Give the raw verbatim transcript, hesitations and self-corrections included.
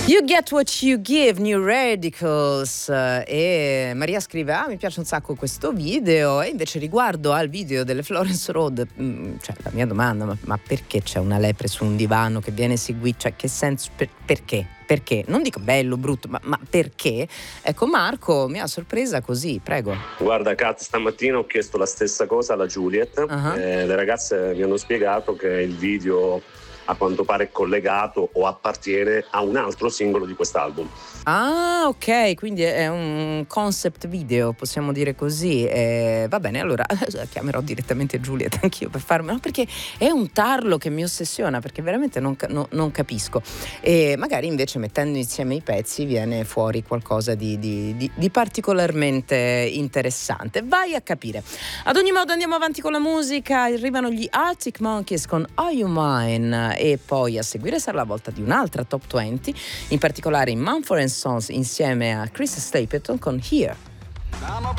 You Get What You Give, New Radicals. E Maria scrive: ah, mi piace un sacco questo video. E invece riguardo al video delle Florence Road, mh, cioè la mia domanda, ma, ma perché c'è una lepre su un divano che viene seguita? Cioè, che senso? Per, perché? Perché? Non dico bello, brutto, ma, ma perché? Ecco, Marco mi ha sorpresa così, prego. Guarda Kat, stamattina ho chiesto la stessa cosa alla Juliet. Uh-huh. eh, le ragazze mi hanno spiegato che il video a quanto pare è collegato o appartiene a un altro singolo di quest'album. Ah, ok, quindi è un concept video, possiamo dire così. Eh, va bene, allora chiamerò direttamente Juliet anch'io per farmelo, no, perché è un tarlo che mi ossessiona, perché veramente non, no, non capisco. E magari invece mettendo insieme i pezzi viene fuori qualcosa di, di, di, di particolarmente interessante. Vai a capire. Ad ogni modo andiamo avanti con la musica, arrivano gli Arctic Monkeys con Are You Mine, e poi a seguire sarà la volta di un'altra top venti, in particolare in Mumford and Sons insieme a Chris Stapleton con Here.